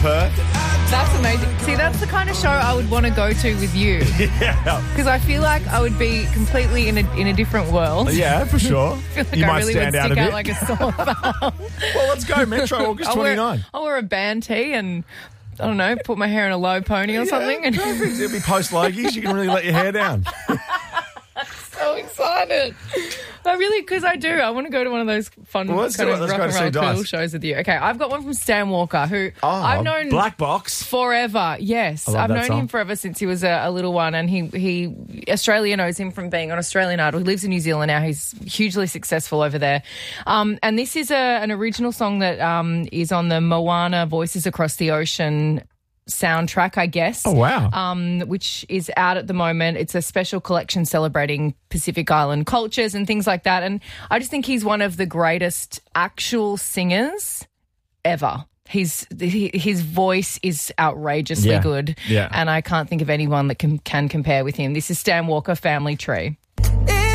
Perth. That's amazing. See, that's the kind of show I would want to go to with you. Yeah. Because I feel like I would be completely in a different world. Yeah, for sure. I feel like You I might really stand would out stick a out bit. like a sore thumb. Well, let's go. Metro, August 29. I'll wear a band tee and, I don't know, put my hair in a low pony or something. And Perfect. It'll be post-Logies. You can really let your hair down. so excited. I really, because I do. I want to go to one of those fun Well, let's kind do of it. Let's rock go and to see roll cool Dice. shows with you. Okay, I've got one from Stan Walker, who I've known Black Box. forever. Yes, I love I've that known song. him forever since he was a little one, and he Australia knows him from being on Australian Idol. He lives in New Zealand now. He's hugely successful over there. And this is an original song that is on the Moana Voices Across the Ocean soundtrack, I guess. Oh, wow. Which is out at the moment. It's a special collection celebrating Pacific Island cultures and things like that. And I just think he's one of the greatest actual singers ever. His voice is outrageously good. Yeah. And I can't think of anyone that can compare with him. This is Stan Walker, Family Tree.